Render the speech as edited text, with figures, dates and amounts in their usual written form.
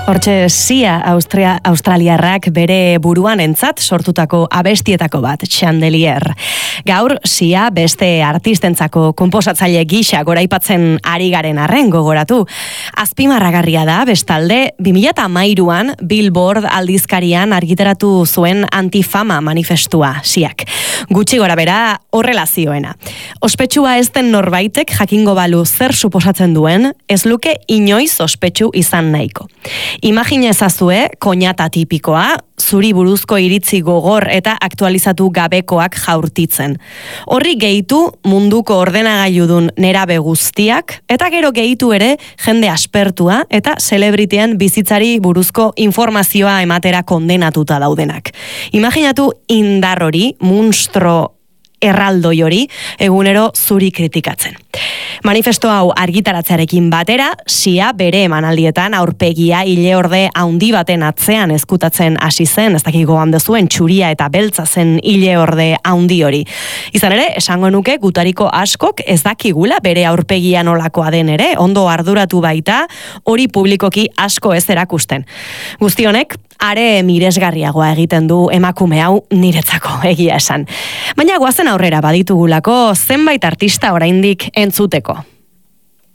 Hortxe Sia australiarrak bere buruan entzat sortutako abestietako bat, Chandelier. Gaur Sia beste artistentzako konposatzaile gisa goraipatzen ari garen arren gogoratu. Azpimarragarria da bestalde 2013an Billboard aldizkarian argitaratu zuen antifama manifestua Siak. Gutxi gorabehera horrela zioena. Ospetsua ez den norbaitek jakingo balu zer suposatzen duen, ez luke inoiz ospetsu izan nahiko. Imagina ezazue, koñata tipikoa, zuri buruzko iritzi gogor eta aktualizatu gabekoak jaurtitzen. Horri gehitu munduko ordenagailudun nerabe guztiak, eta gero gehitu ere jende aspertua eta zelebritien bizitzari buruzko informazioa ematera kondenatuta daudenak. Imaginatu indar hori, munstro erraldoi hori, egunero zuri kritikatzen. Manifesto hau argitaratzearekin batera, Sia bere emanaldietan aurpegia ileorde handi baten atzean ezkutatzen hasi zen, ez dakik gogoan duzuen txuria eta beltza zen ileorde handi hori. Izan ere, esango nuke gutariko askok ez dakigula bere aurpegia nolakoa den ere, ondo arduratu baita, hori publikoki asko ez erakusten. Guzti honek, are miresgarriagoa egiten du emakume hau niretzako egia esan. Baina goazen aurrera baditugulako zenbait artista oraindik entzuteko.